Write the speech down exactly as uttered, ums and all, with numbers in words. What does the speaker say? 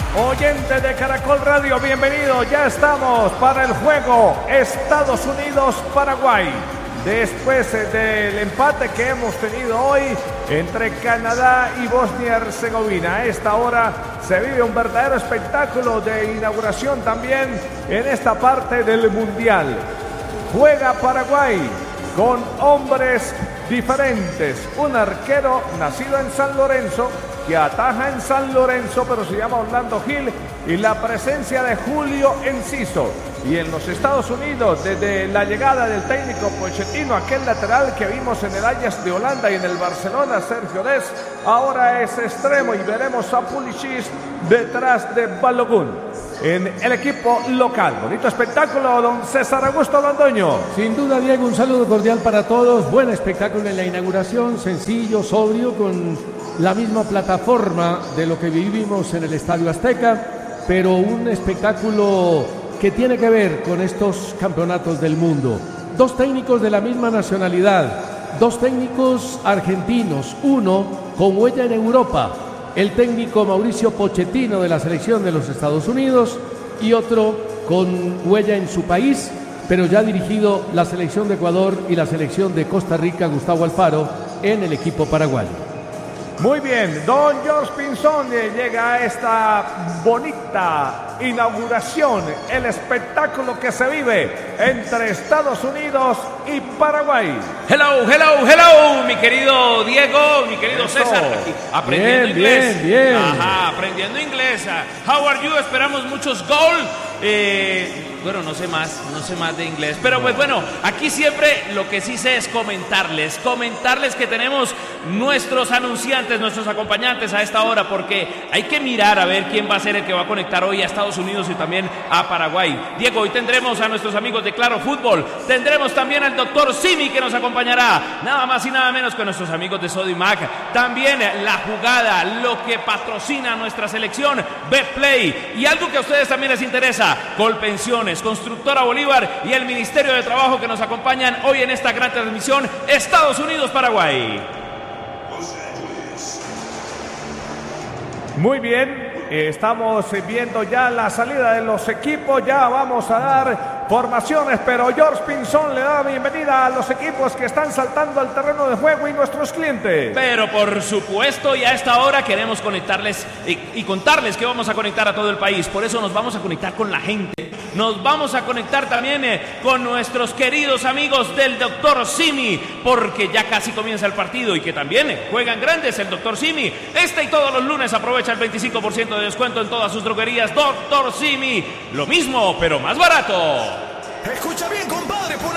Oyente de Caracol Radio, bienvenido. Ya estamos para el juego Estados Unidos-Paraguay. Después del empate que hemos tenido hoy entre Canadá y Bosnia-Herzegovina. A esta hora se vive un verdadero espectáculo de inauguración también en esta parte del Mundial. Juega Paraguay con hombres diferentes. Un arquero nacido en San Lorenzo, que ataja en San Lorenzo, pero se llama Orlando Gil, y la presencia de Julio Enciso. Y en los Estados Unidos, desde la llegada del técnico Pochettino, aquel lateral que vimos en el Ajax de Holanda y en el Barcelona, Sergio Dest, ahora es extremo, y veremos a Pulisic detrás de Balogun en el equipo local. Bonito espectáculo, don César Augusto Londoño. Sin duda, Diego, un saludo cordial para todos. Buen espectáculo en la inauguración, sencillo, sobrio, con la misma plataforma de lo que vivimos en el Estadio Azteca, pero un espectáculo que tiene que ver con estos campeonatos del mundo. Dos técnicos de la misma nacionalidad, dos técnicos argentinos, uno con huella en Europa, el técnico Mauricio Pochettino de la selección de los Estados Unidos, y otro con huella en su país, pero ya ha dirigido la selección de Ecuador y la selección de Costa Rica, Gustavo Alfaro, en el equipo paraguayo. Muy bien, don George Pinzón llega a esta bonita inauguración, el espectáculo que se vive entre Estados Unidos y Paraguay. Hello, hello, hello, mi querido Diego, mi querido Eso. César, aquí, aprendiendo bien, inglés. Bien, bien. Ajá, aprendiendo inglés. How are you? Esperamos muchos goals. Eh, bueno, no sé más, no sé más de inglés, pero pues bueno, aquí siempre lo que sí sé es comentarles, comentarles que tenemos nuestros anunciantes, nuestros acompañantes a esta hora, porque hay que mirar a ver quién va a ser el que va a conectar hoy a Estados Unidos y también a Paraguay. Diego, hoy tendremos a nuestros amigos de Claro Fútbol, tendremos también al doctor Simi que nos acompañará, nada más y nada menos que nuestros amigos de Sodimac, también la jugada, lo que patrocina nuestra selección, Betplay, y algo que a ustedes también les interesa, Colpensiones, Constructora Bolívar y el Ministerio de Trabajo que nos acompañan hoy en esta gran transmisión Estados Unidos-Paraguay. Muy bien, estamos viendo ya la salida de los equipos, ya vamos a dar formaciones, pero George Pinzón le da la bienvenida a los equipos que están saltando al terreno de juego y nuestros clientes. Pero por supuesto, y a esta hora queremos conectarles y, y contarles que vamos a conectar a todo el país, por eso nos vamos a conectar con la gente. Nos vamos a conectar también eh, con nuestros queridos amigos del doctor Simi, porque ya casi comienza el partido y que también eh, juegan grandes el doctor Simi. Este y todos los lunes aprovecha el veinticinco por ciento de descuento en todas sus droguerías. doctor Simi, lo mismo, pero más barato. Escucha bien, compadre, por